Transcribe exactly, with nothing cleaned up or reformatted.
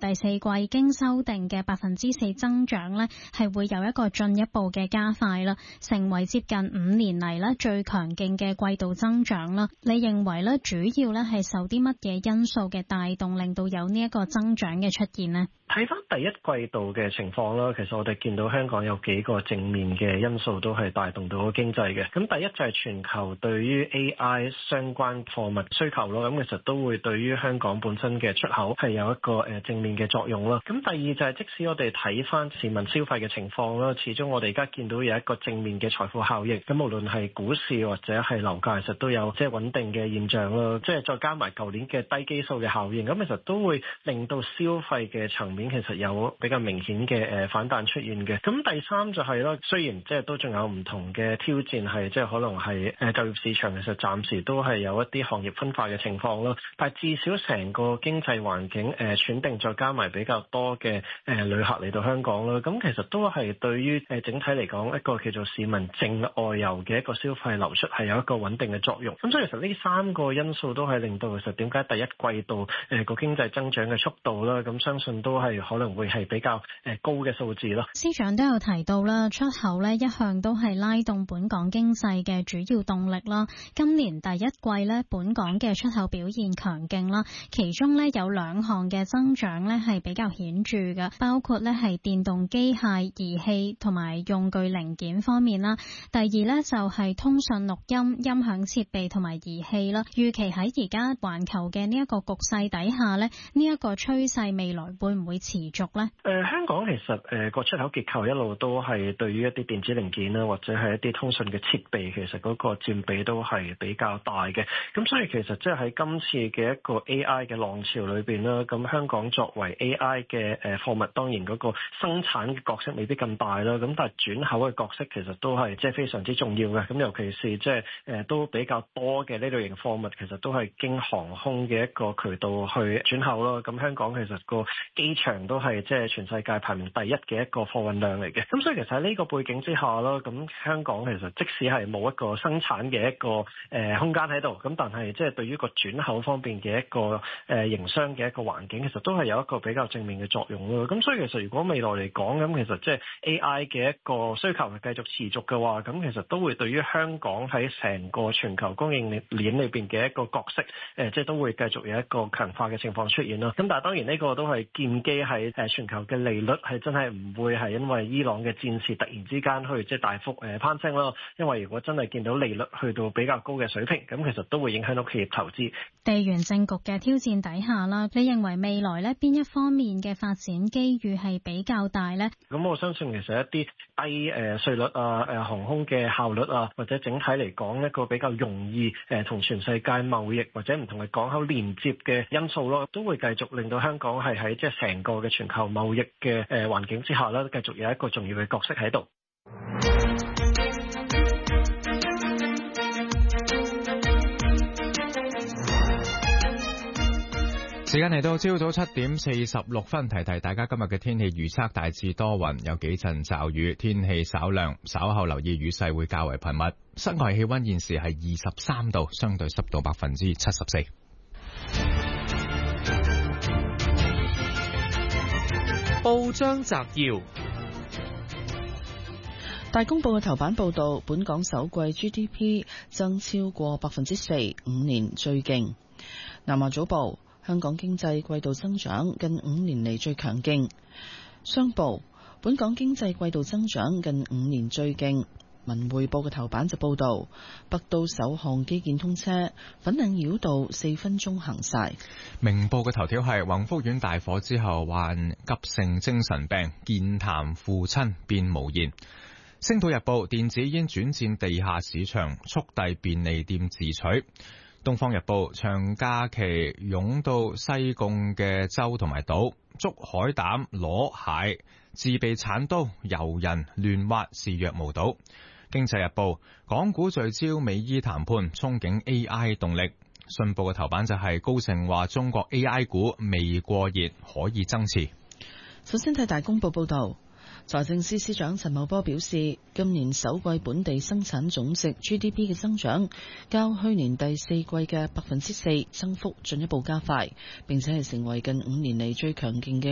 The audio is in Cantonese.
第四季經修訂嘅百分之四增長呢，係會有一個進一步嘅加快啦，成為接近五年嚟呢最強勁嘅季度增長啦。你認為呢主要呢係受啲乜嘢因素嘅帶動，令到有呢一個增長嘅出現呢？ 睇翻第一季度嘅情況啦，其實我哋見到香港有幾個正面嘅因素都係帶動到個經濟嘅。咁第一就係全球對於 A I 相關貨物需求咯，咁其實都會對於香港本身嘅出口係有一個誒正面嘅作用咯。咁第二就係即使我哋睇翻市民消費嘅情況啦，始終我哋而家見到有一個正面嘅財富效應。咁無論係股市或者係樓價，其實都有即係穩定嘅現象咯。即係再加埋舊年嘅低基數嘅效應，咁其實都會令到消費嘅層面其實有比較明顯嘅誒反彈出現嘅。咁第三就係咯，雖然即係都仲有唔同嘅挑戰，係即係可能係誒就業市場其實暫時都係有一啲行業分化嘅情況咯。但係至少成個經濟環境誒喘定，再加埋比較多嘅誒旅客嚟到香港啦，咁其實都係對於誒整體嚟講一個叫做市民淨外遊嘅一個消費流出係有一個穩定嘅作用。咁所以其實呢三個因素都係令到其實點解第一季度誒個經濟增長嘅速度啦，咁相信都係可能會係比較誒高嘅數字咯。 司長都有提到啦，出口咧一向都係拉動本港經濟嘅主要動力啦。今年第一季咧，本港嘅出口表現強勁啦，其中咧有兩項嘅增長咧係比較顯著嘅，包括咧係電動機械、儀器同埋用具零件方面啦。第二咧就係通訊錄音、音響設備同埋儀器啦。預期喺而家環球嘅呢一個局勢底下咧，呢一個趨勢未來會唔會持續咧？ 誒、呃，香港其實誒個、呃、出口結構一路都係對於一啲電子零件啦，或者係一啲通訊嘅設備，其實嗰個佔比都係比較大嘅。咁所以其實即係喺今次嘅一個 A I 嘅浪潮裏邊啦，咁香港作為 A I 嘅誒貨物，當然嗰個生產嘅角色未必咁大啦。咁但係轉口嘅角色其實都係即係非常之重要嘅。咁尤其是即係誒都比較多嘅呢類型貨物，其實都係經航空嘅一個渠道去轉口咯。咁香港其實個機場都係即係全世界排名第一嘅一個貨運量嚟嘅。咁所以其實喺呢個背景之下咯，咁香港其實即使係冇一個生產嘅一個誒、呃、空間喺度，咁但係即係對於個轉口方面嘅一個誒、呃、營商嘅一個環境，其實都係有一個比較正面嘅作用咯。咁所以其實如果未來嚟講，咁其實即係 A I 嘅一個需求係繼續持續嘅話，咁其實都會對於香港喺成個全球供應鏈裏邊嘅一個角色，誒、呃、即係都會繼續有一個強化嘅情況出現咯。咁但係當然呢個都係建基喺誒全球嘅利率係真係唔會係因為伊朗嘅戰事突然之間去即係大幅誒攀升咯。因為如果真係見到利率去到比較高嘅水平，咁其實都會影響到企業投資。 地緣政局嘅挑戰底下啦，你認為未來咧邊一方面嘅發展機遇係比較大呢？ 咁我相信其實一啲低誒稅率啊、誒航空嘅效率啊，或者整體嚟講一個比較容易誒同全世界貿易或者唔同嘅港口連接嘅因素咯，都會繼續令到香港係喺即係成個嘅全球貿易嘅誒環境之下啦，繼續有一個重要嘅角色喺度。 時間嚟到朝早七點四十六分，提提大家今日嘅天氣預測，大致多雲，有幾陣驟雨，天氣稍涼，稍後留意雨勢會較為頻密。室外氣溫現時係二十三度，相對濕度百分之七十四。 報章摘要：大公報嘅頭版報道，本港首季 G D P 增超過百分之四，五年最勁。南華早報：香港經濟季度增長近五年嚟最強勁。商報：本港經濟季度增長近五年最勁。文匯報嘅頭版就報道，北都首項基建通車，粉嶺繞道四分鐘行晒。 明報嘅頭條係宏福苑大火之後患急性精神病，健談父親變無言。星島日報：電子煙轉戰地下市場，速遞便利店自取。東方日報：長假期湧到西貢嘅洲同埋島，捉海膽、攞蟹，自備鏟刀，遊人亂挖視若無睹。經濟日報：港股聚焦美伊談判，憧憬 A I 動力。信報嘅頭版就係高盛話中國 A I 股未過熱，可以增持。 首先睇大公報報道。財政司司長陳茂波表示，今年首季本地生產總值 G D P 嘅增長較去年第四季嘅百分之四增幅進一步加快，並且係成為近五年嚟最強勁嘅